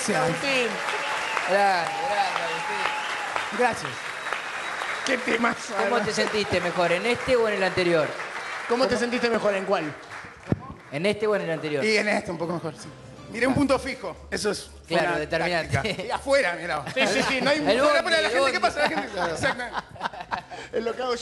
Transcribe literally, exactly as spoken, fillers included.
Gracias. Agustín. Grande, grande, Agustín. Gracias. Qué temas. ¿Cómo te sentiste mejor, en este o en el anterior? ¿Cómo te sentiste mejor? ¿En cuál? ¿En este o en el anterior? Y en este un poco mejor, sí. Miré un punto fijo. Eso es. Claro, una determinante. táctica. Y afuera, mirá. Sí, sí, sí. No hay El fuera, bondi, pero la el gente, bondi. ¿qué pasa? La gente. Exactamente. Es lo que hago yo.